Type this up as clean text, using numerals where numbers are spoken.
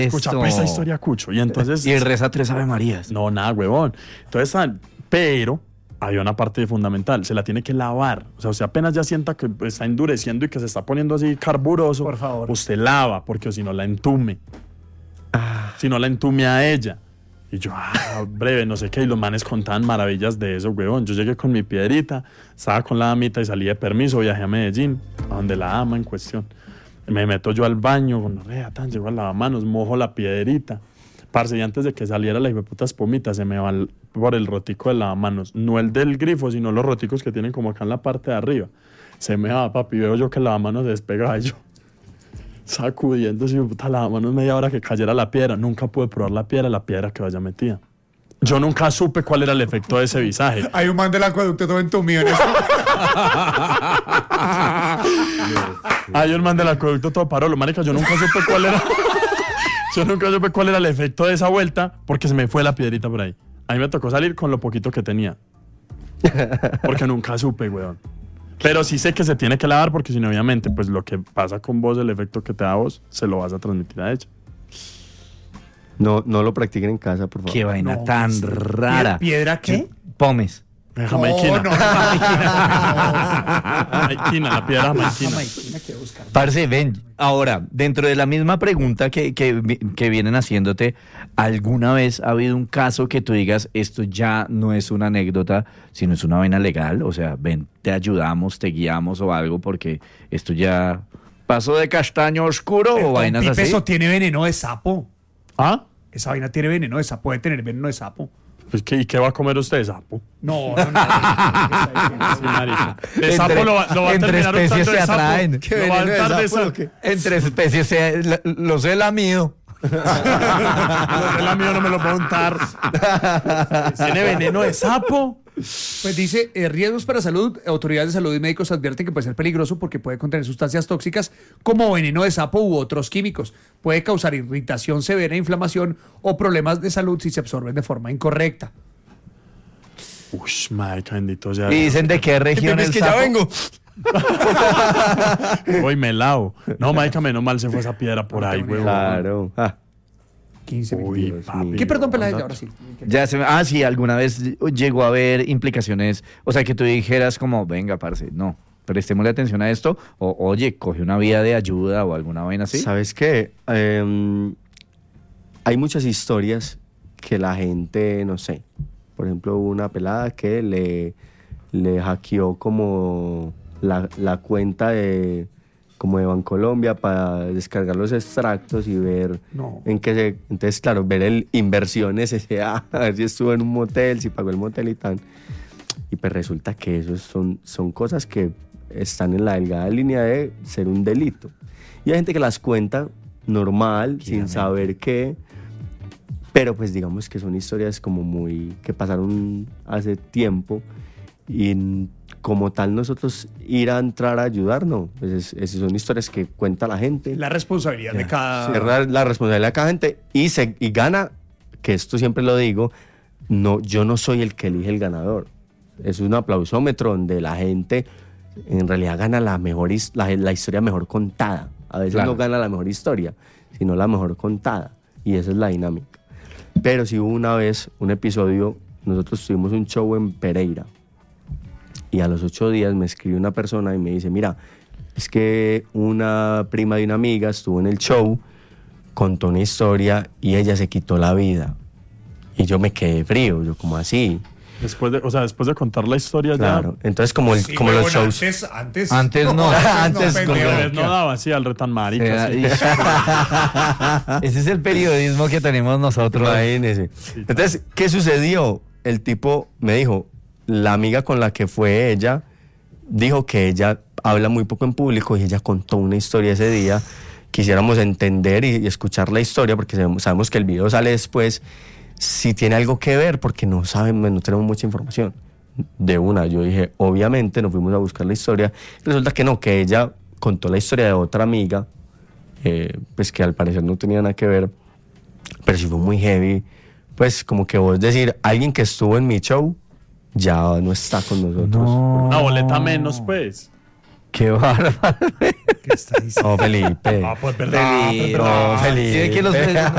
Escucha, pues esa historia, Cucho. Y entonces... Y el reza 3 Ave Marías. No, nada, huevón. Entonces, pero había una parte fundamental. Se la tiene que lavar. O sea, usted apenas ya sienta que está endureciendo y que se está poniendo así carburoso. Por favor. Usted lava, porque si no la entume. Si no la entume a ella. Y yo, breve, no sé qué. Y los manes contaban maravillas de eso, huevón. Yo llegué con mi piedrita, estaba con la damita y salí de permiso. Viajé a Medellín, a donde la dama en cuestión. Me meto yo al baño, llego al lavamanos, mojo la piedrita. Parce, y antes de que saliera la hijueputa espumita, se me va por el rotico del lavamanos. No el del grifo, sino los roticos que tienen como acá en la parte de arriba. Se me va, papi, veo yo que el lavamanos se despega yo. Sacudiendo ese puta lavamanos media hora que cayera la piedra. Nunca pude probar la piedra que vaya metida. Yo nunca supe cuál era el efecto de ese visaje. Hay un man del acueducto todo entumido en esto. Hay un man del acueducto todo parolo. Marica, yo nunca supe cuál era. Yo nunca supe cuál era el efecto de esa vuelta porque se me fue la piedrita por ahí. A mí me tocó salir con lo poquito que tenía. Porque nunca supe, weón. Pero sí sé que se tiene que lavar porque si no, obviamente, pues lo que pasa con vos, el efecto que te da a vos, se lo vas a transmitir a ella. No lo practiquen en casa, por favor. Qué vaina tan rara. ¿Piedra qué? Pomes. Jamaiquina. No. Jamaiquina, la piedra jamaiquina. Jamaiquina, quiero buscar. Parce, ven, ahora, dentro de la misma pregunta que vienen haciéndote, ¿alguna vez ha habido un caso que tú digas, esto ya no es una anécdota, sino es una vaina legal? O sea, ven, te ayudamos, te guiamos o algo, porque esto ya pasó de castaño oscuro o vainas así. Eso tiene veneno de sapo. ¿Ah? Esa vaina tiene veneno de sapo, puede tener veneno de sapo. Pues, ¿y qué va a comer usted, sapo? No. Sí, marica. El sapo lo va a entre terminar especies untando se de sapo. atraen. Lo va a untar de sapo. Entre especies los he lamido. El amigo no me lo puedo untar. ¿Tiene veneno de sapo? Pues dice, riesgos para salud, autoridades de salud y médicos advierten que puede ser peligroso porque puede contener sustancias tóxicas como veneno de sapo u otros químicos. Puede causar irritación severa, inflamación o problemas de salud si se absorben de forma incorrecta. Uy, marica, bendito sea. Y dicen de qué región Es el que sapo. ya vengo. Hoy me lavo. No, marica, menos mal se fue esa piedra por ahí, huevón. Claro. 15 Uy, minutos. papi. ¿Qué perdón, Peláez? Ahora sí. Sí, alguna vez llegó a haber implicaciones, o sea, que tú dijeras como, venga, parce, no, prestémosle atención a esto, o oye, coge una vía de ayuda o alguna vaina así. ¿Sabes qué? Hay muchas historias que la gente, no sé, por ejemplo, hubo una pelada que le hackeó como la cuenta de Bancolombia para descargar los extractos y ver en qué entonces, claro, ver el inversiones, a ver si estuvo en un motel, si pagó el motel y tal. Y pues resulta que eso son cosas que están en la delgada línea de ser un delito. Y hay gente que las cuenta normal, sin saber qué, pero pues digamos que son historias como que pasaron hace tiempo y como tal nosotros ir a entrar a ayudar, no, pues son historias que cuenta la gente. La responsabilidad de cada... Sí, la responsabilidad de cada gente y gana, que esto siempre lo digo, yo no soy el que elige el ganador. Es un aplausómetro donde la gente en realidad gana la historia mejor contada. A veces no gana la mejor historia, sino la mejor contada. Y esa es la dinámica. Pero si hubo una vez un episodio, nosotros tuvimos un show en Pereira. Y a los 8 días me escribe una persona y me dice, mira, es que una prima de una amiga estuvo en el show, contó una historia y ella se quitó la vida. Y yo me quedé frío, yo como así. Después de contar la historia claro. ya... Entonces como los shows... Antes no. Antes no daba así al retan marica. Ese es el periodismo que tenemos nosotros. Imagínese. Entonces, ¿qué sucedió? El tipo me dijo, la amiga con la que fue ella, dijo que ella habla muy poco en público y ella contó una historia ese día. Quisiéramos entender y escuchar la historia porque sabemos que el video sale después. Si tiene algo que ver, porque no tenemos mucha información. De una, yo dije, obviamente, nos fuimos a buscar la historia. Resulta que no, que ella contó la historia de otra amiga, pues que al parecer no tenía nada que ver, pero sí fue muy heavy. Pues como que vos decir, alguien que estuvo en mi show ya no está con nosotros. Una boleta menos, pues. Qué bárbaro. ¿Qué está diciendo? No, Felipe. Ah, pues verdad, Felipe. verdad. Sí, ve que los